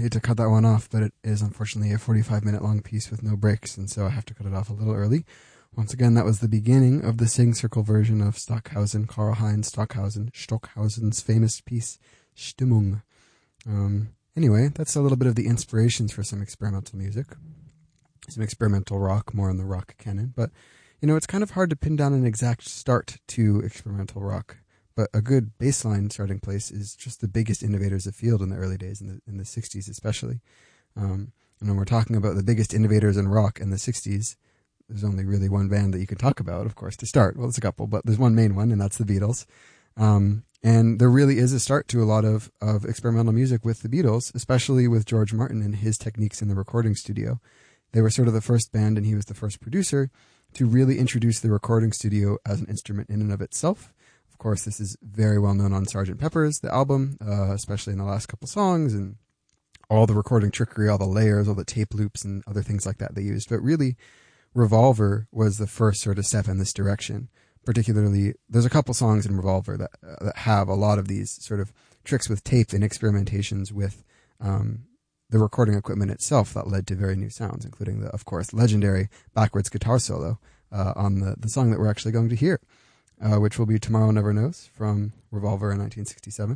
hate to cut that one off, but it is unfortunately a 45-minute long piece with no breaks, and so I have to cut it off a little early. Once again, that was the beginning of the Sing Circle version of Stockhausen, Karl-Heinz Stockhausen's famous piece, Stimmung. Anyway, that's a little bit of the inspirations for some experimental music. Some experimental rock, more in the rock canon, but it's kind of hard to pin down an exact start to experimental rock. But a good baseline starting place is just the biggest innovators of field in the early days, in the 60s especially. And when we're talking about the biggest innovators in rock in the 60s, there's only really one band that you can talk about, of course, to start. Well, there's a couple, but there's one main one, and that's the Beatles. And there really is a start to a lot of experimental music with the Beatles, especially with George Martin and his techniques in the recording studio. They were sort of the first band, and he was the first producer to really introduce the recording studio as an instrument in and of itself. Of course, this is very well known on Sgt. Pepper's, the album, especially in the last couple songs, and all the recording trickery, all the layers, all the tape loops, and other things like that they used. But really, Revolver was the first sort of step in this direction. Particularly, there's a couple songs in Revolver that have a lot of these sort of tricks with tape and experimentations with the recording equipment itself that led to very new sounds, including the, of course, legendary backwards guitar solo on the song that we're actually going to hear. Which will be Tomorrow Never Knows from Revolver in 1967.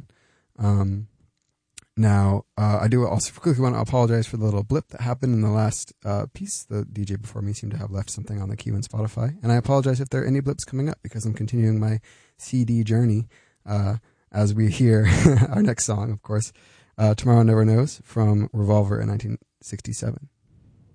Now, I do also quickly want to apologize for the little blip that happened in the last piece. The DJ before me seemed to have left something on the queue in Spotify. And I apologize if there are any blips coming up because I'm continuing my CD journey as we hear our next song, of course, Tomorrow Never Knows from Revolver in 1967.